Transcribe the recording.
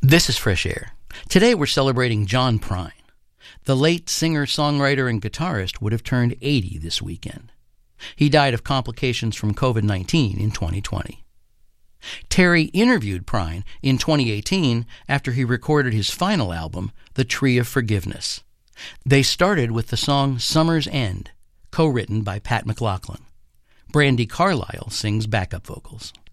This is Fresh Air. Today we're celebrating John Prine. The late singer, songwriter, and guitarist would have turned 80 this weekend. He died of complications from COVID-19 in 2020. Terry interviewed Prine in 2018 after he recorded his final album, The Tree of Forgiveness. They started with the song Summer's End, co-written by Pat McLaughlin. Brandi Carlile sings backup vocals.